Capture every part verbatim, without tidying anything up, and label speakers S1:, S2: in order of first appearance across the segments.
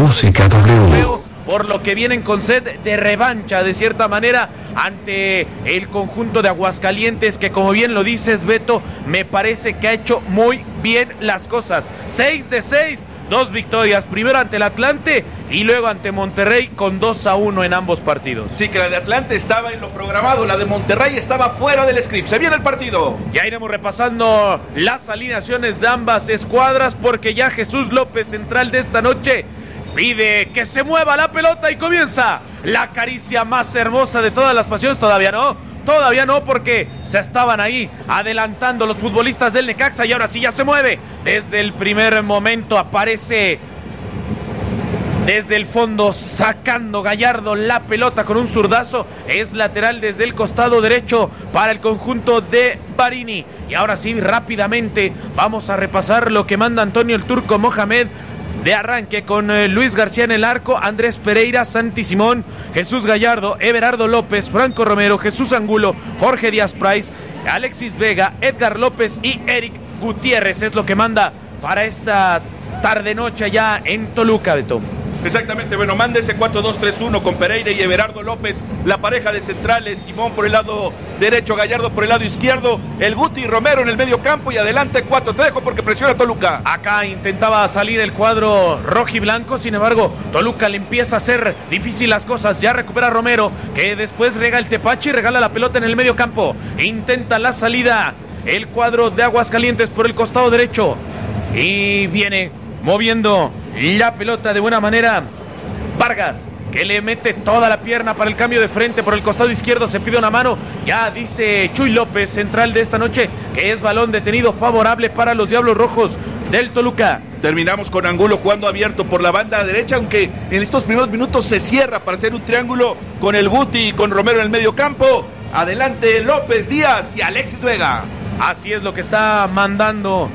S1: Música W.
S2: Por lo que vienen con sed de revancha, de cierta manera, ante el conjunto de Aguascalientes, que como bien lo dices, Beto, me parece que ha hecho muy bien las cosas. Seis de seis, dos victorias, primero ante el Atlante y luego ante Monterrey con dos a uno en ambos partidos.
S3: Sí, que la de Atlante estaba en lo programado, la de Monterrey estaba fuera del script. Se viene el partido.
S2: Ya iremos repasando las alineaciones de ambas escuadras, porque ya Jesús López, central de esta noche, pide que se mueva la pelota y comienza la caricia más hermosa de todas las pasiones. Todavía no, todavía no, porque se estaban ahí adelantando los futbolistas del Necaxa y ahora sí ya se mueve. Desde el primer momento aparece desde el fondo, sacando Gallardo la pelota con un zurdazo. Es lateral desde el costado derecho para el conjunto de Barini. Y ahora sí, rápidamente vamos a repasar lo que manda Antonio el Turco Mohamed. De arranque con eh, Luis García en el arco, Andrés Pereira, Santi Simón, Jesús Gallardo, Everardo López, Franco Romero, Jesús Angulo, Jorge Díaz Price, Alexis Vega, Edgar López y Eric Gutiérrez. Es lo que manda para esta tarde-noche allá en Toluca, Beto.
S3: Exactamente, bueno, manda ese cuatro dos tres uno con Pereira y Everardo López, la pareja de centrales, Simón por el lado derecho, Gallardo por el lado izquierdo, el Guti y Romero en el medio campo y adelante cuatro. Te dejo porque presiona a Toluca.
S2: Acá intentaba salir el cuadro rojiblanco, sin embargo, Toluca le empieza a hacer difícil las cosas. Ya recupera Romero, que después rega el tepache y regala la pelota en el medio campo. Intenta la salida el cuadro de Aguascalientes por el costado derecho y viene moviendo la pelota de buena manera Vargas, que le mete toda la pierna para el cambio de frente por el costado izquierdo. Se pide una mano, ya dice Chuy López, central de esta noche, que es balón detenido favorable para los Diablos Rojos del Toluca.
S3: Terminamos con Angulo jugando abierto por la banda derecha, aunque en estos primeros minutos se cierra para hacer un triángulo con el Guti y con Romero en el medio campo. Adelante López, Díaz y Alexis Vega.
S2: Así es lo que está mandando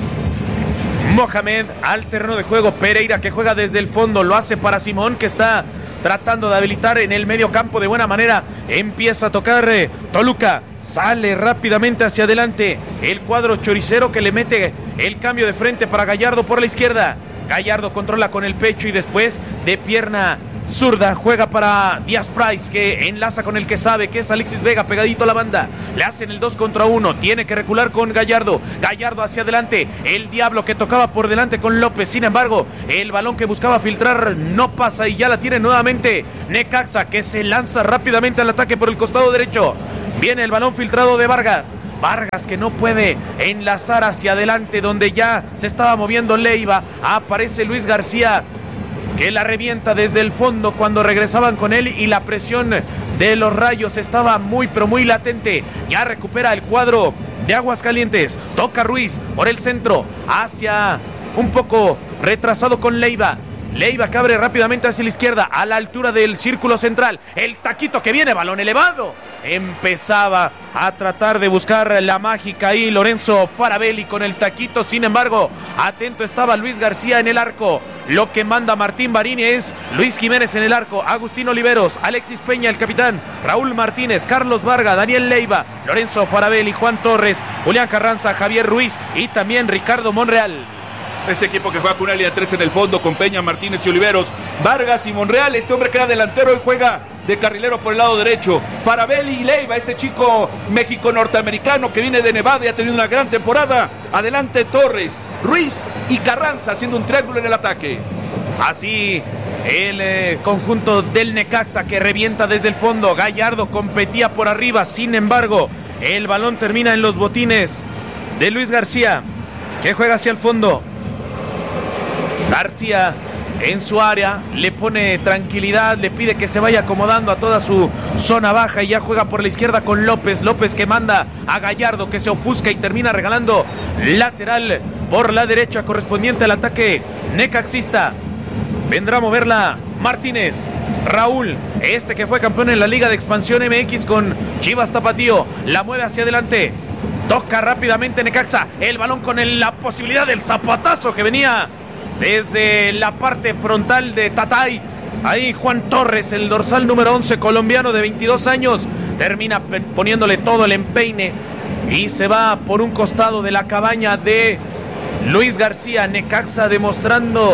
S2: Mohamed al terreno de juego. Pereira, que juega desde el fondo, lo hace para Simón, que está tratando de habilitar en el medio campo de buena manera. Empieza a tocar eh, Toluca, sale rápidamente hacia adelante el cuadro choricero, que le mete el cambio de frente para Gallardo por la izquierda. Gallardo controla con el pecho y después de pierna zurda juega para Díaz Price, que enlaza con el que sabe, que es Alexis Vega, pegadito a la banda. Le hacen el dos contra uno, tiene que recular con Gallardo. Gallardo hacia adelante, el Diablo que tocaba por delante con López. Sin embargo, el balón que buscaba filtrar no pasa y ya la tiene nuevamente Necaxa, que se lanza rápidamente al ataque por el costado derecho. Viene el balón filtrado de Vargas. Vargas, que no puede enlazar hacia adelante donde ya se estaba moviendo Leiva. Aparece Luis García, que la revienta desde el fondo cuando regresaban con él, y la presión de los Rayos estaba muy pero muy latente. Ya recupera el cuadro de Aguascalientes, toca Ruiz por el centro, hacia un poco retrasado con Leiva. Leiva que abre rápidamente hacia la izquierda, a la altura del círculo central. El taquito que viene, balón elevado. Empezaba a tratar de buscar la mágica ahí Lorenzo Farabelli con el taquito. Sin embargo, atento estaba Luis García en el arco. Lo que manda Martín Barini es Luis Jiménez en el arco, Agustín Oliveros, Alexis Peña, el capitán, Raúl Martínez, Carlos Varga, Daniel Leiva, Lorenzo Farabelli, Juan Torres, Julián Carranza, Javier Ruiz y también Ricardo Monreal.
S3: Este equipo que juega con una línea tres en el fondo, con Peña, Martínez y Oliveros, Vargas y Monreal. Este hombre que era delantero y juega de carrilero por el lado derecho. Farabelli y Leiva, este chico México-norteamericano que viene de Nevada y ha tenido una gran temporada. Adelante Torres, Ruiz y Carranza haciendo un triángulo en el ataque.
S2: Así el eh, conjunto del Necaxa, que revienta desde el fondo. Gallardo competía por arriba, sin embargo, el balón termina en los botines de Luis García, que juega hacia el fondo. García en su área le pone tranquilidad, le pide que se vaya acomodando a toda su zona baja y ya juega por la izquierda con López. López que manda a Gallardo, que se ofusca y termina regalando lateral por la derecha correspondiente al ataque necaxista. Vendrá a moverla Martínez. Raúl, este que fue campeón en la Liga de Expansión M X con Chivas Tapatío, la mueve hacia adelante. Toca rápidamente Necaxa, el balón con el, la posibilidad del zapatazo que venía desde la parte frontal de Tatay. Ahí Juan Torres, el dorsal número once, colombiano de veintidós años, termina poniéndole todo el empeine y se va por un costado de la cabaña de Luis García. Necaxa demostrando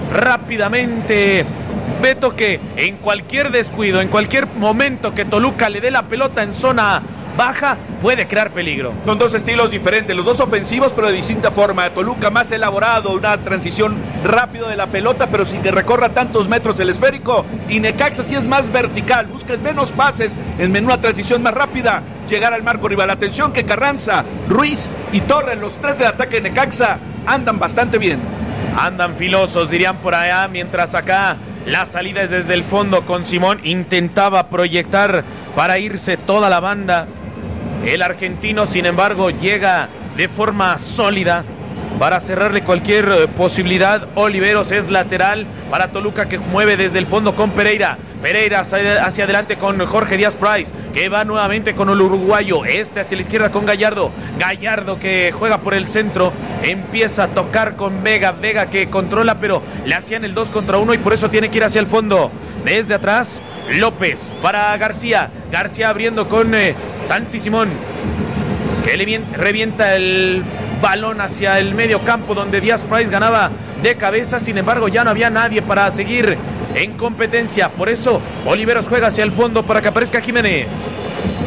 S2: rápidamente Beto, que en cualquier descuido, en cualquier momento que Toluca le dé la pelota en zona baja, puede crear peligro.
S3: Son dos estilos diferentes, los dos ofensivos, pero de distinta forma. Toluca más elaborado, una transición rápido de la pelota, pero sin que recorra tantos metros el esférico. Y Necaxa sí es más vertical, busca menos pases, en una transición más rápida, llegar al marco rival. Atención que Carranza, Ruiz y Torres, los tres del ataque de Necaxa, andan bastante bien.
S2: Andan filosos, dirían por allá, mientras acá la salida es desde el fondo con Simón. Intentaba proyectar para irse toda la banda. El argentino, sin embargo, llega de forma sólida para cerrarle cualquier posibilidad. Oliveros es lateral para Toluca, que mueve desde el fondo con Pereira. Pereira hacia adelante con Jorge Díaz Price, que va nuevamente con el uruguayo. Este hacia la izquierda con Gallardo. Gallardo que juega por el centro. Empieza a tocar con Vega. Vega que controla, pero le hacían el dos contra uno y por eso tiene que ir hacia el fondo. Desde atrás, López para García. García abriendo con eh, Santi Simón, que le revienta el balón hacia el medio campo, donde Díaz Price ganaba de cabeza. Sin embargo, ya no había nadie para seguir en competencia. Por eso Oliveros juega hacia el fondo para que aparezca Jiménez.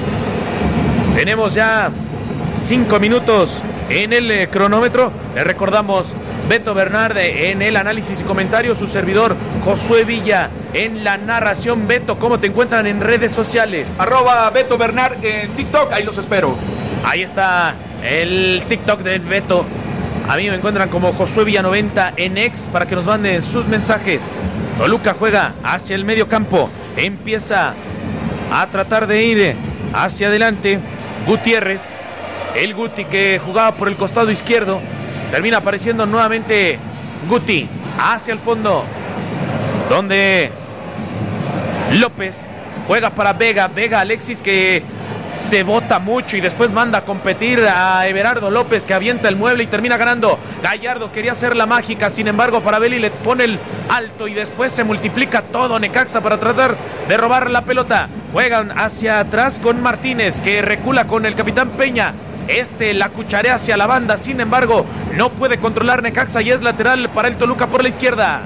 S2: Tenemos ya cinco minutos en el eh, cronómetro. Le recordamos, Beto Bernard en el análisis y comentario, su servidor Josué Villa en la narración. Beto, ¿cómo te encuentran en redes sociales?
S3: Arroba Beto Bernard en TikTok, ahí los espero.
S2: Ahí está el TikTok de Beto. A mí me encuentran como Josué Villa noventa en X para que nos manden sus mensajes. Toluca juega hacia el medio campo. Empieza a tratar de ir hacia adelante Gutiérrez. El Guti que jugaba por el costado izquierdo. Termina apareciendo nuevamente Guti hacia el fondo, donde López juega para Vega. Vega Alexis, que se bota mucho y después manda a competir a Everardo López, que avienta el mueble y termina ganando. Gallardo quería hacer la mágica, sin embargo Farabelli le pone el alto y después se multiplica todo Necaxa para tratar de robar la pelota. Juegan hacia atrás con Martínez, que recula con el capitán Peña. Este la cucharea hacia la banda, sin embargo no puede controlar Necaxa y es lateral para el Toluca por la izquierda.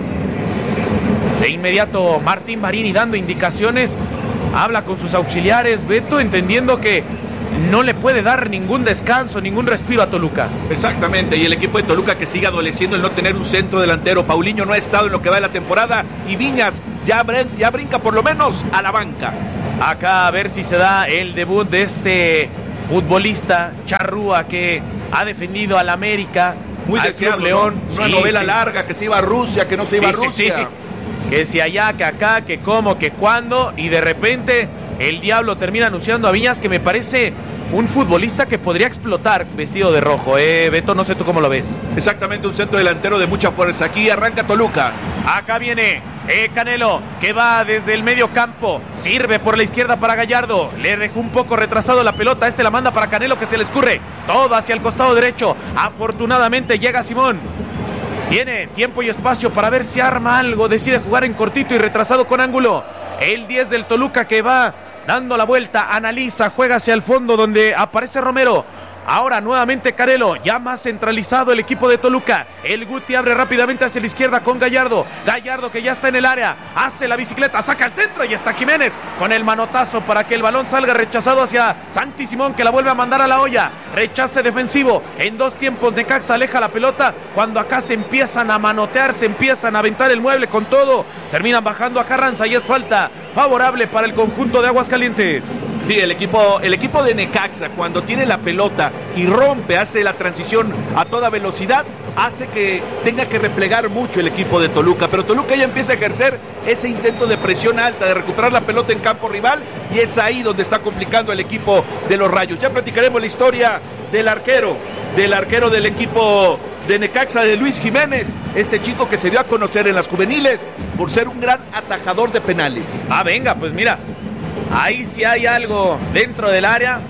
S2: De inmediato Martín Marini dando indicaciones, habla con sus auxiliares, Beto, entendiendo que no le puede dar ningún descanso, ningún respiro a Toluca.
S3: Exactamente, y el equipo de Toluca que sigue adoleciendo el no tener un centro delantero. Paulinho no ha estado en lo que va de la temporada y Viñas ya, brin- ya brinca por lo menos a la banca.
S2: Acá a ver si se da el debut de este futbolista Charrúa, que ha defendido al América,
S3: muy
S2: al
S3: deseado,
S2: Club León.
S3: ¿no? Una
S2: sí,
S3: novela
S2: sí.
S3: larga, que se iba a Rusia, que no se iba
S2: sí,
S3: a Rusia.
S2: Sí, sí. Que si allá, que acá, que cómo, que cuándo, y de repente el Diablo termina anunciando a Viñas, que me parece un futbolista que podría explotar vestido de rojo, eh, Beto, no sé tú cómo lo ves.
S3: Exactamente, un centro delantero de mucha fuerza. Aquí arranca Toluca.
S2: Acá viene eh, Canelo, que va desde el medio campo, sirve por la izquierda para Gallardo, le dejó un poco retrasado la pelota, este la manda para Canelo, que se le escurre todo hacia el costado derecho. Afortunadamente llega Simón, tiene tiempo y espacio para ver si arma algo, decide jugar en cortito y retrasado con ángulo. El diez del Toluca, que va dando la vuelta, analiza, juega hacia el fondo, donde aparece Romero. Ahora nuevamente Canelo, ya más centralizado el equipo de Toluca. El Guti abre rápidamente hacia la izquierda con Gallardo. Gallardo, que ya está en el área, hace la bicicleta, saca el centro y está Jiménez con el manotazo para que el balón salga rechazado hacia Santi Simón, que la vuelve a mandar a la olla. Rechace defensivo. En dos tiempos Necaxa aleja la pelota, cuando acá se empiezan a manotear, se empiezan a aventar el mueble con todo. Terminan bajando a Carranza y es falta favorable para el conjunto de Aguascalientes.
S3: Sí, el equipo, el equipo de Necaxa, cuando tiene la pelota y rompe, hace la transición a toda velocidad, hace que tenga que replegar mucho el equipo de Toluca. Pero Toluca ya empieza a ejercer ese intento de presión alta, de recuperar la pelota en campo rival, y es ahí donde está complicando el equipo de los Rayos. Ya platicaremos la historia del arquero, del arquero del equipo de Necaxa, de Luis Jiménez, este chico que se dio a conocer en las juveniles por ser un gran atajador de penales.
S2: Ah, venga, pues mira, ahí sí hay algo dentro del área.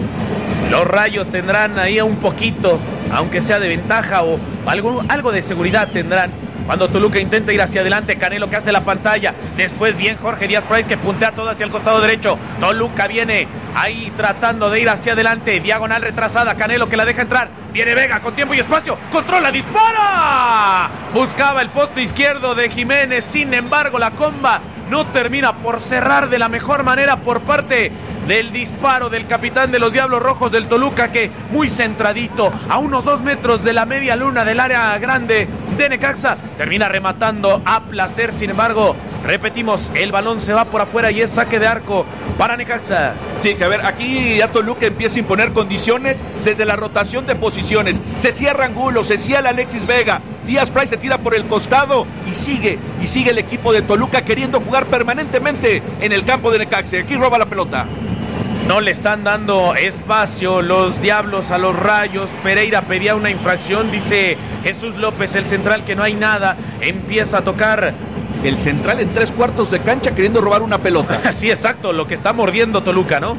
S2: Los Rayos tendrán ahí un poquito, aunque sea de ventaja, o algo, algo de seguridad tendrán cuando Toluca intenta ir hacia adelante. Canelo que hace la pantalla, después bien Jorge Díaz Price que puntea todo hacia el costado derecho. Toluca viene ahí tratando de ir hacia adelante, diagonal retrasada, Canelo que la deja entrar, viene Vega con tiempo y espacio, controla, dispara, buscaba el poste izquierdo de Jiménez, sin embargo la comba no termina por cerrar de la mejor manera por parte del disparo del capitán de los Diablos Rojos del Toluca, que muy centradito a unos dos metros de la media luna del área grande de Necaxa termina rematando a placer. Sin embargo, repetimos, el balón se va por afuera y es saque de arco para Necaxa.
S3: Sí, que a ver, aquí ya Toluca empieza a imponer condiciones desde la rotación de posiciones. Se cierra Angulo, se cierra Alexis Vega, Díaz Price se tira por el costado y sigue, y sigue el equipo de Toluca queriendo jugar permanentemente en el campo de Necaxa. Aquí roba la pelota.
S2: No le están dando espacio los Diablos a los Rayos. Pereira pedía una infracción, dice Jesús López, el central, que no hay nada. Empieza a tocar
S3: el central en tres cuartos de cancha queriendo robar una pelota.
S2: Sí, exacto, lo que está mordiendo Toluca, ¿no?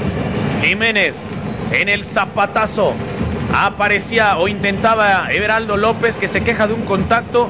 S2: Jiménez en el zapatazo. Aparecía o intentaba Everaldo López, que se queja de un contacto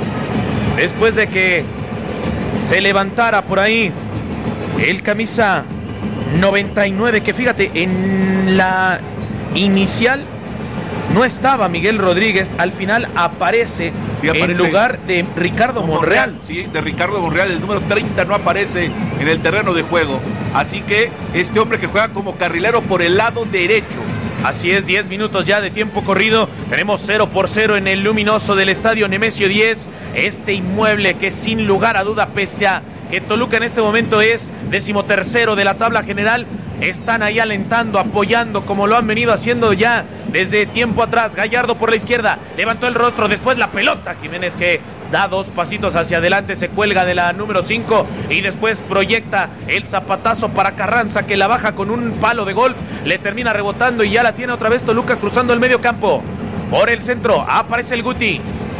S2: después de que se levantara por ahí el camisa noventa y nueve, que fíjate, en la inicial no estaba Miguel Rodríguez, al final aparece, sí, aparece en lugar de Ricardo Monreal.
S3: Monreal. Sí, de Ricardo Monreal, el número treinta no aparece en el terreno de juego. Así que este hombre que juega como carrilero por el lado derecho.
S2: Así es, diez minutos ya de tiempo corrido. Tenemos cero por cero en el luminoso del estadio Nemesio diez. Este inmueble que sin lugar a duda, pese a que Toluca en este momento es decimotercero de la tabla general, están ahí alentando, apoyando, como lo han venido haciendo ya desde tiempo atrás. Gallardo por la izquierda, levantó el rostro, después la pelota, Jiménez que da dos pasitos hacia adelante, se cuelga de la número cinco y después proyecta el zapatazo para Carranza, que la baja con un palo de golf, le termina rebotando y ya la tiene otra vez Toluca cruzando el medio campo. Por el centro aparece el Guti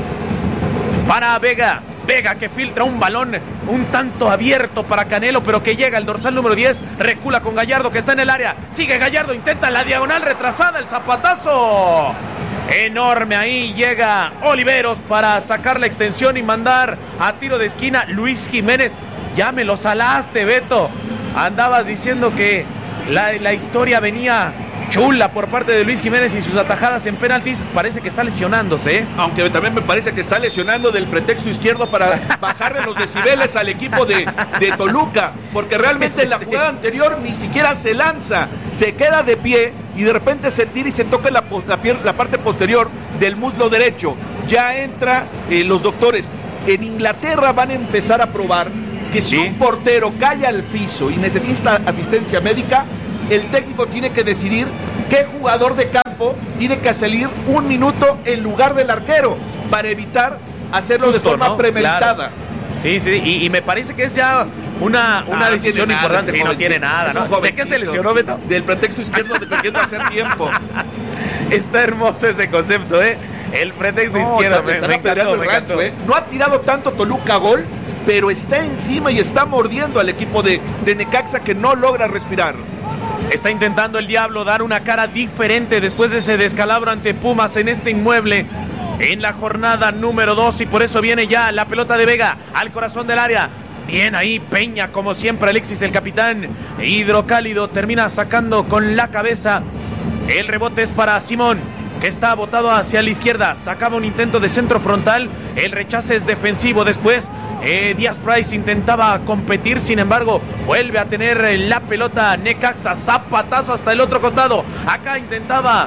S2: para Vega. Vega que filtra un balón un tanto abierto para Canelo, pero que llega el dorsal número diez, recula con Gallardo que está en el área, sigue Gallardo, intenta la diagonal retrasada, el zapatazo enorme, ahí llega Oliveros para sacar la extensión y mandar a tiro de esquina. Luis Jiménez, ya me lo salaste, Beto, andabas diciendo que la, la historia venía chula por parte de Luis Jiménez y sus atajadas en penaltis. Parece que está lesionándose, ¿eh?
S3: Aunque también me parece que está lesionando del pretexto izquierdo para bajarle los decibeles al equipo de, de Toluca, porque realmente en la jugada anterior ni siquiera se lanza, se queda de pie y de repente se tira y se toca la, la, la parte posterior del muslo derecho. Ya entra eh, los doctores. En Inglaterra van a empezar a probar que si ¿Sí? un portero cae al piso y necesita asistencia médica, el técnico tiene que decidir qué jugador de campo tiene que salir un minuto en lugar del arquero para evitar hacerlo Justo, de forma ¿no? premeditada. Claro.
S2: Sí, sí, y, y me parece que es ya una, una ah, decisión no importante. Nada, sí, no tiene nada, ¿no? ¿De qué se lesionó, Beto?
S3: Del pretexto izquierdo de queriendo hacer tiempo.
S2: Está hermoso ese concepto, ¿eh? El pretexto no, izquierdo, me, me encantó, me encantó.
S3: ¿eh? No ha tirado tanto Toluca gol, pero está encima y está mordiendo al equipo de, de Necaxa, que no logra respirar.
S2: Está intentando el Diablo dar una cara diferente después de ese descalabro ante Pumas en este inmueble en la jornada número dos, y por eso viene ya la pelota de Vega al corazón del área. Bien ahí Peña, como siempre, Alexis, el capitán hidrocálido, termina sacando con la cabeza. El rebote es para Simón, que está botado hacia la izquierda, sacaba un intento de centro frontal, el rechace es defensivo. Después eh, Díaz Price intentaba competir, sin embargo vuelve a tener la pelota Necaxa, zapatazo hasta el otro costado, acá intentaba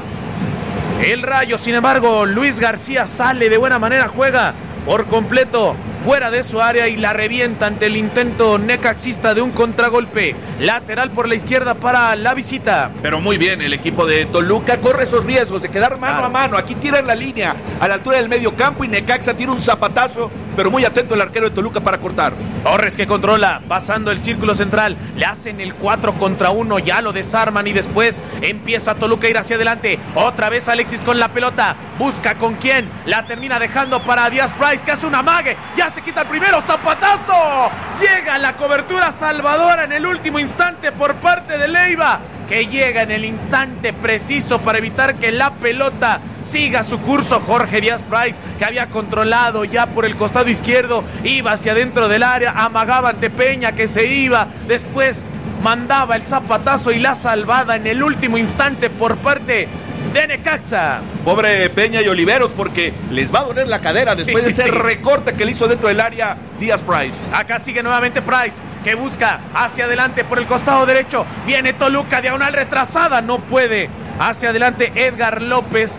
S2: el Rayo, sin embargo Luis García sale de buena manera, juega por completo fuera de su área y la revienta ante el intento necaxista de un contragolpe lateral por la izquierda para la visita.
S3: Pero muy bien, el equipo de Toluca corre esos riesgos de quedar mano claro. a mano. Aquí tira en la línea a la altura del medio campo y Necaxa tira un zapatazo, pero muy atento el arquero de Toluca para cortar.
S2: Torres que controla, pasando el círculo central, le hacen el cuatro contra uno, ya lo desarman y después empieza Toluca a ir hacia adelante. Otra vez Alexis con la pelota, busca con quién, la termina dejando para Díaz Price, que hace un amague, ya se quita el primero, zapatazo, llega la cobertura salvadora en el último instante por parte de Leiva, que llega en el instante preciso para evitar que la pelota siga su curso. Jorge Díaz Price, que había controlado ya por el costado izquierdo, iba hacia dentro del área, amagaba ante Peña, que se iba, después mandaba el zapatazo y la salvada en el último instante por parte de Necaxa.
S3: Pobre Peña y Oliveros, porque les va a doler la cadera después sí, sí, de ese sí. recorte que le hizo dentro del área Díaz Price.
S2: Acá sigue nuevamente Price, que busca hacia adelante por el costado derecho. Viene Toluca, diagonal retrasada, no puede. Hacia adelante Edgar López,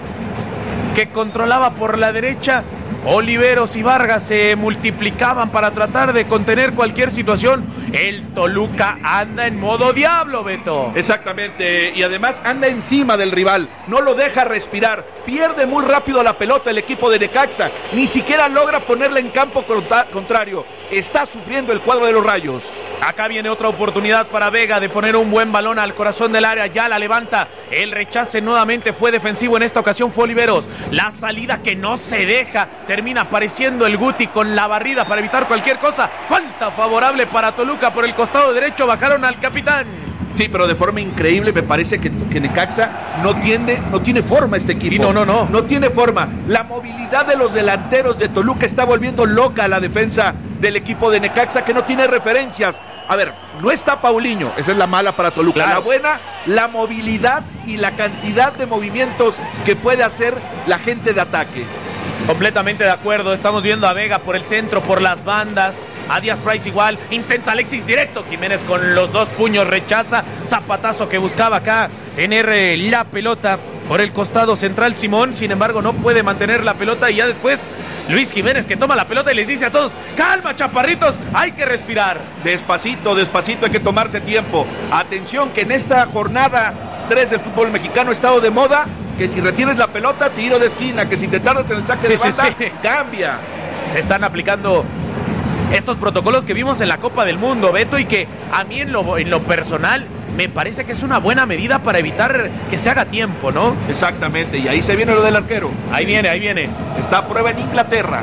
S2: que controlaba por la derecha. Oliveros y Vargas se multiplicaban para tratar de contener cualquier situación. El Toluca anda en modo diablo, Beto.
S3: Exactamente, y además anda encima del rival, no lo deja respirar, pierde muy rápido la pelota el equipo de Necaxa, ni siquiera logra ponerla en campo contrario. Está sufriendo el cuadro de los Rayos.
S2: Acá viene otra oportunidad para Vega de poner un buen balón al corazón del área. Ya la levanta. El rechace nuevamente fue defensivo. En esta ocasión fue Oliveros. La salida que no se deja. Termina apareciendo el Guti con la barrida para evitar cualquier cosa. Falta favorable para Toluca por el costado derecho. Bajaron al capitán.
S3: Sí, pero de forma increíble me parece que, que Necaxa no tiene, no tiene forma este equipo.
S2: Y no, no, no.
S3: No tiene forma. La movilidad de los delanteros de Toluca está volviendo loca a la defensa del equipo de Necaxa, que no tiene referencias. A ver, no está Paulinho, esa es la mala para Toluca. Claro. La buena, la movilidad y la cantidad de movimientos que puede hacer la gente de ataque.
S2: Completamente de acuerdo, estamos viendo a Vega por el centro, por las bandas, a Díaz Price igual, intenta Alexis directo, Jiménez con los dos puños rechaza, zapatazo que buscaba acá tener eh, la pelota por el costado central Simón, sin embargo no puede mantener la pelota y ya después Luis Jiménez, que toma la pelota y les dice a todos: calma, chaparritos, hay que respirar.
S3: Despacito, despacito, hay que tomarse tiempo. Atención, que en esta jornada tres del fútbol mexicano ha estado de moda que si retienes la pelota, tiro de esquina, que si te tardas en el saque de banda, sí, sí. cambia.
S2: Se están aplicando estos protocolos que vimos en la Copa del Mundo, Beto, y que a mí en lo, en lo personal me parece que es una buena medida para evitar que se haga tiempo, ¿no?
S3: Exactamente, y ahí se viene lo del arquero.
S2: Ahí viene, ahí viene.
S3: Está a prueba en Inglaterra.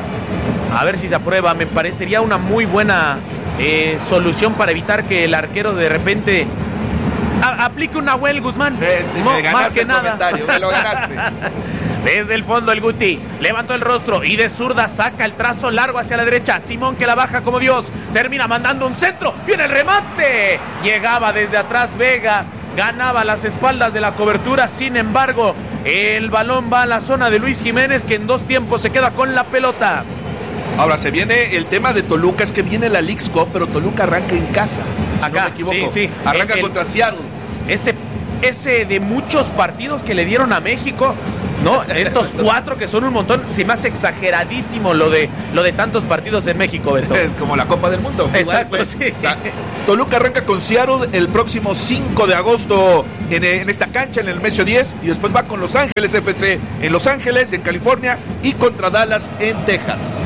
S2: A ver si se aprueba, me parecería una muy buena eh, solución para evitar que el arquero de repente a, aplique un Nahuel Guzmán.
S3: Eh, te,
S2: no,
S3: me
S2: más que nada.
S3: Me lo ganaste.
S2: Desde el fondo el Guti levantó el rostro y de zurda saca el trazo largo hacia la derecha. Simón, que la baja como Dios, termina mandando un centro. Viene el remate. Llegaba desde atrás Vega, ganaba las espaldas de la cobertura. Sin embargo, el balón va a la zona de Luis Jiménez, que en dos tiempos se queda con la pelota.
S3: Ahora se viene el tema de Toluca, es que viene la Leagues Cup, pero Toluca arranca en casa. Si
S2: Acá,
S3: no me equivoco.
S2: sí, sí.
S3: Arranca
S2: el,
S3: contra Seattle.
S2: Ese, ese de muchos partidos que le dieron a México, ¿no? Estos cuatro que son un montón. Se me hace exageradísimo lo de, lo de tantos partidos en México, Beto.
S3: Es como la Copa del Mundo.
S2: Exacto, igual, pues, sí.
S3: La, Toluca arranca con Seattle el próximo cinco de agosto en, en esta cancha, en el Mesio diez, y después va con Los Ángeles F C en Los Ángeles, en California, y contra Dallas en Texas.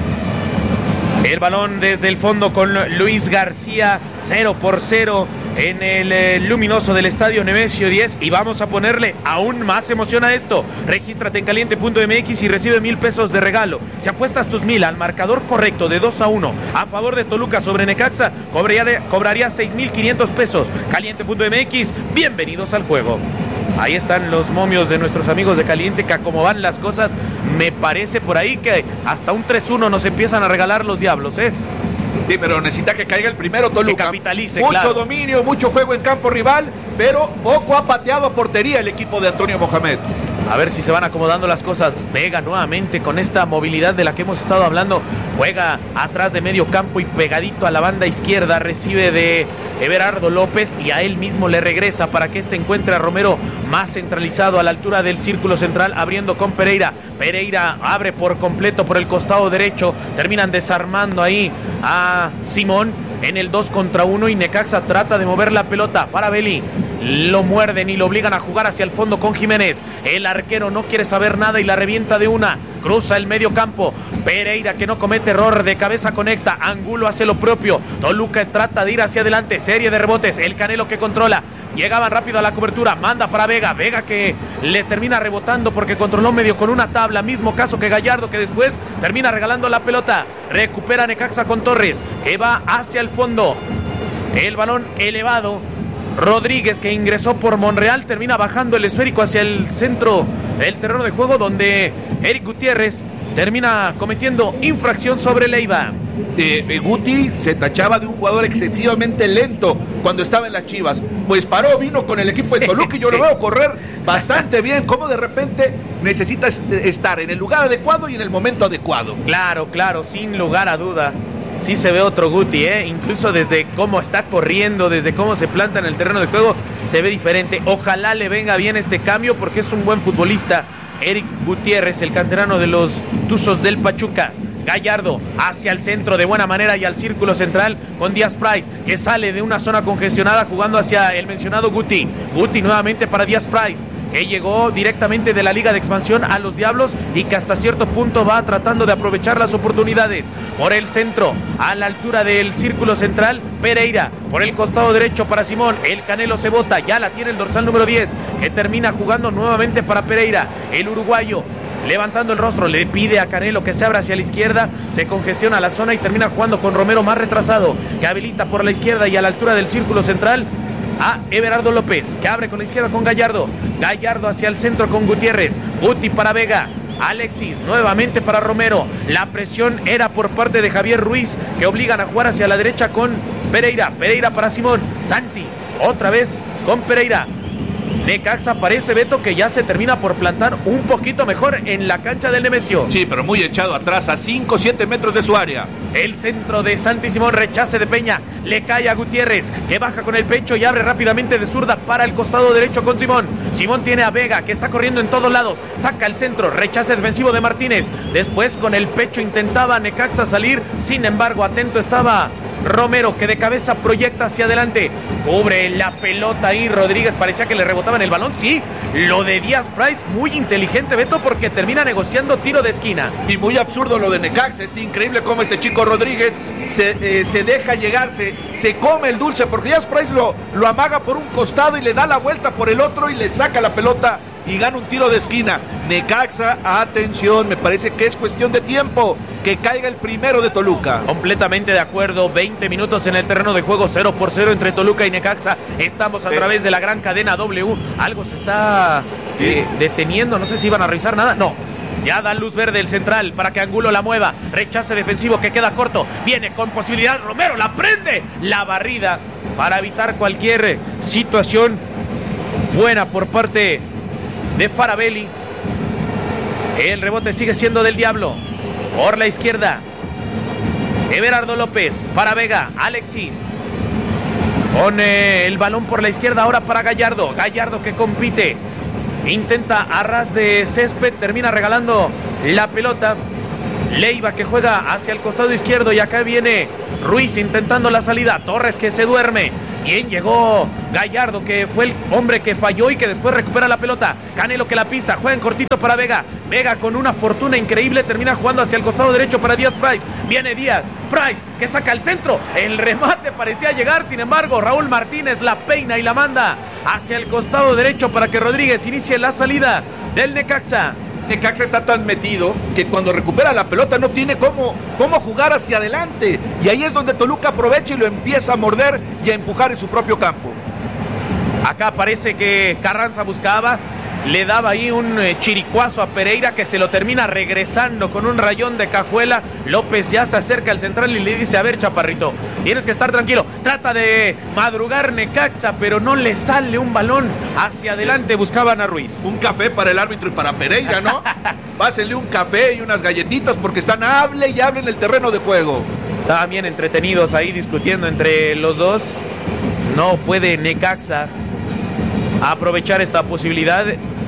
S2: El balón desde el fondo con Luis García, cero por cero en el eh, luminoso del estadio Nemesio diez, y vamos a ponerle aún más emoción a esto. Regístrate en caliente punto m x y recibe mil pesos de regalo. Si apuestas tus mil al marcador correcto de dos a uno a favor de Toluca sobre Necaxa, cobraría, cobraría seis mil quinientos pesos. caliente punto m x, bienvenidos al juego. Ahí están los momios de nuestros amigos de Caliente, que como van las cosas, me parece por ahí que hasta un tres uno nos empiezan a regalar los diablos, ¿eh?
S3: Sí, pero necesita que caiga el primero Toluca.
S2: Que capitalice,
S3: Mucho
S2: claro.
S3: dominio, mucho juego en campo rival, pero poco ha pateado a portería el equipo de Antonio Mohamed.
S2: A ver si se van acomodando las cosas. Vega nuevamente con esta movilidad de la que hemos estado hablando. Juega atrás de medio campo y pegadito a la banda izquierda. Recibe de Everardo López y a él mismo le regresa para que este encuentre a Romero más centralizado a la altura del círculo central, abriendo con Pereira. Pereira abre por completo por el costado derecho. Terminan desarmando ahí a Simón en el dos contra uno y Necaxa trata de mover la pelota. Faravelli lo muerden y lo obligan a jugar hacia el fondo con Jiménez. El arquero no quiere saber nada y la revienta de una. Cruza el medio campo. Pereira, que no comete error, de cabeza conecta. Angulo hace lo propio. Toluca trata de ir hacia adelante. Serie de rebotes. El Canelo que controla. Llegaban rápido a la cobertura. Manda para Vega. Vega que le termina rebotando porque controló medio con una tabla. Mismo caso que Gallardo, que después termina regalando la pelota. Recupera Necaxa con Torres, que va hacia el fondo. El balón elevado Rodríguez, que ingresó por Monreal, termina bajando el esférico hacia el centro del terreno de juego, donde Eric Gutiérrez termina cometiendo infracción sobre Leiva.
S3: Eh, eh, Guti se tachaba de un jugador excesivamente lento cuando estaba en las Chivas. Pues paró, vino con el equipo de Toluca y yo sí. lo veo correr bastante bien. Como de repente necesita estar en el lugar adecuado y en el momento adecuado.
S2: Claro, claro, sin lugar a duda. Sí se ve otro Guti, ¿eh? Incluso desde cómo está corriendo, desde cómo se planta en el terreno de juego, se ve diferente. Ojalá le venga bien este cambio porque es un buen futbolista. Eric Gutiérrez, el canterano de los Tuzos del Pachuca. Gallardo hacia el centro de buena manera y al círculo central con Díaz Price, que sale de una zona congestionada jugando hacia el mencionado Guti. Guti nuevamente para Díaz Price, que llegó directamente de la Liga de Expansión a los Diablos y que hasta cierto punto va tratando de aprovechar las oportunidades. Por el centro, a la altura del círculo central, Pereira. Por el costado derecho para Simón, el Canelo se bota, ya la tiene el dorsal número diez, que termina jugando nuevamente para Pereira. El uruguayo levantando el rostro, le pide a Canelo que se abra hacia la izquierda, se congestiona la zona y termina jugando con Romero más retrasado, que habilita por la izquierda y a la altura del círculo central a Everardo López, que abre con la izquierda con Gallardo. Gallardo hacia el centro con Gutiérrez. Guti para Vega. Alexis nuevamente para Romero. La presión era por parte de Javier Ruiz, que obligan a jugar hacia la derecha con Pereira. Pereira para Simón. Santi otra vez con Pereira. Necaxa parece, Beto, que ya se termina por plantar un poquito mejor en la cancha del Nemesio.
S3: Sí, pero muy echado atrás, a cinco o siete metros de su área.
S2: El centro de Santi Simón, rechace de Peña, le cae a Gutiérrez, que baja con el pecho y abre rápidamente de zurda para el costado derecho con Simón. Simón tiene a Vega, que está corriendo en todos lados, saca el centro, rechace defensivo de Martínez. Después con el pecho intentaba Necaxa salir, sin embargo atento estaba Romero, que de cabeza proyecta hacia adelante, cubre la pelota ahí. Rodríguez parecía que le rebotaba en el balón. Sí, lo de Díaz Price, muy inteligente, Beto, porque termina negociando tiro de esquina.
S3: Y muy absurdo lo de Necaxa. Es increíble cómo este chico Rodríguez se, eh, se deja llegar, se, se come el dulce, porque Díaz Price lo, lo amaga por un costado y le da la vuelta por el otro y le saca la pelota y gana un tiro de esquina. Necaxa, atención, me parece que es cuestión de tiempo que caiga el primero de Toluca.
S2: Completamente de acuerdo, veinte minutos en el terreno de juego, cero por cero entre Toluca y Necaxa. Estamos a eh. través de la gran cadena W. Algo se está eh, deteniendo, no sé si iban a revisar nada, no. Ya da luz verde el central para que Angulo la mueva. Rechace defensivo que queda corto. Viene con posibilidad Romero, la prende. La barrida para evitar cualquier situación buena por parte de Farabelli. El rebote sigue siendo del Diablo. Por la izquierda, Everardo López para Vega. Alexis con eh, el balón por la izquierda ahora para Gallardo. Gallardo que compite, intenta a ras de césped, termina regalando la pelota. Leiva que juega hacia el costado izquierdo y acá viene Ruiz intentando la salida. Torres que se duerme. Bien llegó Gallardo, que fue el hombre que falló y que después recupera la pelota. Canelo que la pisa, juega en cortito para Vega. Vega con una fortuna increíble termina jugando hacia el costado derecho para Díaz Price. Viene Díaz Price que saca el centro. El remate parecía llegar, sin embargo Raúl Martínez la peina y la manda hacia el costado derecho para que Rodríguez inicie la salida del Necaxa.
S3: Necaxa está tan metido que cuando recupera la pelota no tiene cómo, cómo jugar hacia adelante. Y ahí es donde Toluca aprovecha y lo empieza a morder y a empujar en su propio campo.
S2: Acá parece que Carranza buscaba, le daba ahí un eh, chiricuazo a Pereira, que se lo termina regresando con un rayón de cajuela. López ya se acerca al central y le dice: a ver, chaparrito, tienes que estar tranquilo. Trata de madrugar Necaxa, pero no le sale un balón hacia adelante. Buscaban a Ruiz.
S3: Un café para el árbitro y para Pereira, ¿no? Pásenle un café y unas galletitas porque están hable y hable en el terreno de juego.
S2: Estaban bien entretenidos ahí discutiendo entre los dos. No puede Necaxa aprovechar esta posibilidad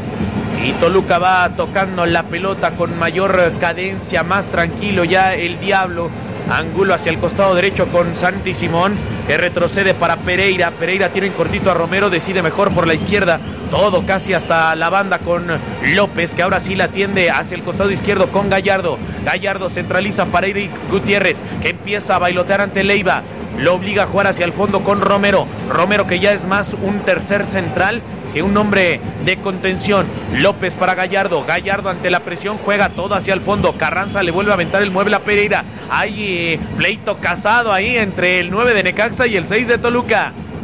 S2: y Toluca va tocando la pelota con mayor cadencia, más tranquilo ya el Diablo. Angulo hacia el costado derecho con Santi Simón, que retrocede para Pereira. Pereira tiene en cortito a Romero, decide mejor por la izquierda, todo casi hasta la banda con López, que ahora sí la tiende hacia el costado izquierdo con Gallardo. Gallardo centraliza para Eric Gutiérrez, que empieza a bailotear ante Leiva. Lo obliga a jugar hacia el fondo con Romero. Romero, que ya es más un tercer central que un hombre de contención. López para Gallardo. Gallardo ante la presión juega todo hacia el fondo. Carranza le vuelve a aventar el mueble a Pereira. Hay eh, pleito casado ahí entre el nueve de Necaxa y el seis de Toluca.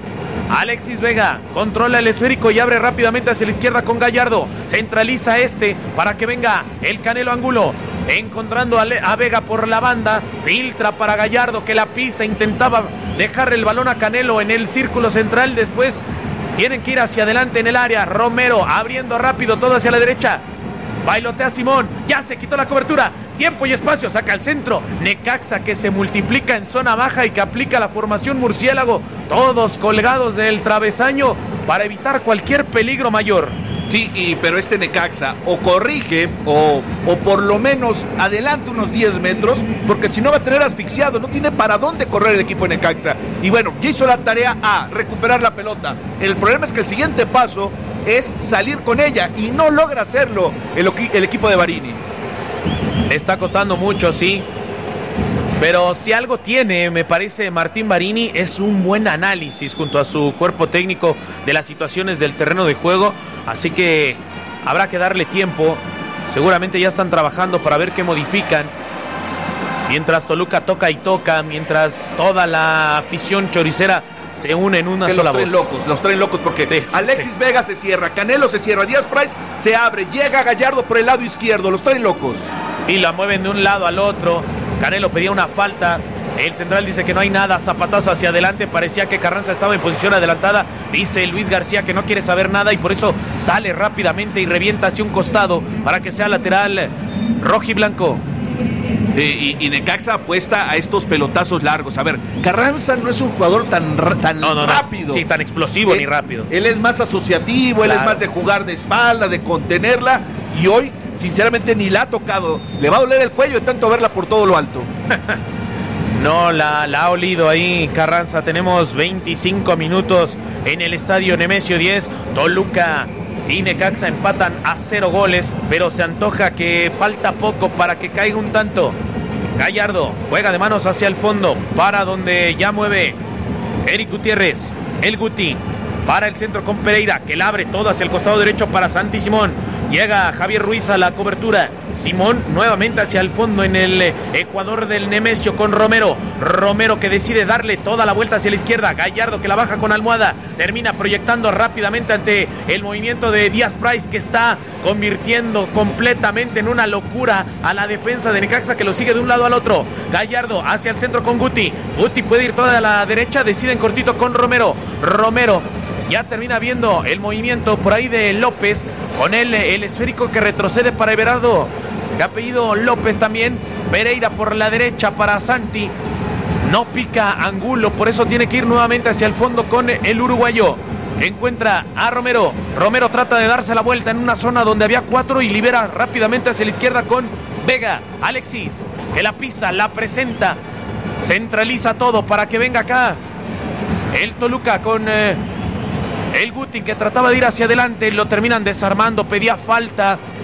S2: Alexis Vega controla el esférico y abre rápidamente hacia la izquierda con Gallardo. Centraliza este para que venga el Canelo Angulo. Encontrando a, Le- a Vega por la banda. Filtra para Gallardo que la pisa. Intentaba dejarle el balón a Canelo en el círculo central. Después tienen que ir hacia adelante en el área. Romero abriendo rápido todo hacia la derecha. Bailotea Simón, ya se quitó la cobertura, tiempo y espacio, saca al centro. Necaxa que se multiplica en zona baja y que aplica la formación murciélago, todos colgados del travesaño para evitar cualquier peligro mayor.
S3: Sí, y, pero este Necaxa o corrige o, o por lo menos adelante unos diez metros, porque si no va a tener asfixiado, no tiene para dónde correr el equipo de Necaxa. Y bueno, ya hizo la tarea a recuperar la pelota. El problema es que el siguiente paso es salir con ella y no logra hacerlo el, el equipo de Barini.
S2: Le está costando mucho, sí. Pero si algo tiene, me parece, Martín Barini, es un buen análisis junto a su cuerpo técnico de las situaciones del terreno de juego. Así que habrá que darle tiempo. Seguramente ya están trabajando para ver qué modifican. Mientras Toluca toca y toca, mientras toda la afición choricera se une en una
S3: que
S2: sola
S3: los traen
S2: voz.
S3: locos, los traen locos porque
S2: sí, sí,
S3: Alexis
S2: sí.
S3: Vega se cierra, Canelo se cierra, Díaz Price se abre, llega Gallardo por el lado izquierdo, los traen locos.
S2: Y la mueven de un lado al otro. Canelo pedía una falta. El central dice que no hay nada. Zapatazo hacia adelante. Parecía que Carranza estaba en posición adelantada. Dice Luis García que no quiere saber nada y por eso sale rápidamente y revienta hacia un costado para que sea lateral rojiblanco.
S3: Sí, y, y Necaxa apuesta a estos pelotazos largos. A ver, Carranza no es un jugador tan, tan
S2: no, no,
S3: rápido.
S2: No. Sí, tan explosivo
S3: él,
S2: ni rápido.
S3: Él es más asociativo,
S2: claro.
S3: Él es más de jugar de espalda, de contenerla. Y hoy, sinceramente, ni la ha tocado. Le va a doler el cuello de tanto verla por todo lo alto.
S2: No, la, la ha olido ahí Carranza. Tenemos veinticinco minutos en el estadio Nemesio diez. Toluca y Necaxa empatan a cero goles, pero se antoja que falta poco para que caiga un tanto. Gallardo juega de manos hacia el fondo, para donde ya mueve Eric Gutiérrez, el Guti, para el centro con Pereira, que la abre todo hacia el costado derecho para Santi Simón. Llega Javier Ruiz a la cobertura. Simón nuevamente hacia el fondo en el Ecuador del Nemesio con Romero. Romero que decide darle toda la vuelta hacia la izquierda. Gallardo que la baja con almohada. Termina proyectando rápidamente ante el movimiento de Díaz Price, que está convirtiendo completamente en una locura a la defensa de Necaxa, que lo sigue de un lado al otro. Gallardo hacia el centro con Guti. Guti puede ir toda a la derecha. Deciden cortito con Romero. Romero ya termina viendo el movimiento por ahí de López, con él el esférico que retrocede para Everardo, que ha pedido López también. Pereira por la derecha para Santi. No pica Angulo, por eso tiene que ir nuevamente hacia el fondo con el uruguayo, que encuentra a Romero. Romero trata de darse la vuelta en una zona donde había cuatro y libera rápidamente hacia la izquierda con Vega. Alexis, que la pisa, la presenta, centraliza todo para que venga acá el Toluca con eh, el Guti, que trataba de ir hacia adelante. Lo terminan desarmando, pedía falta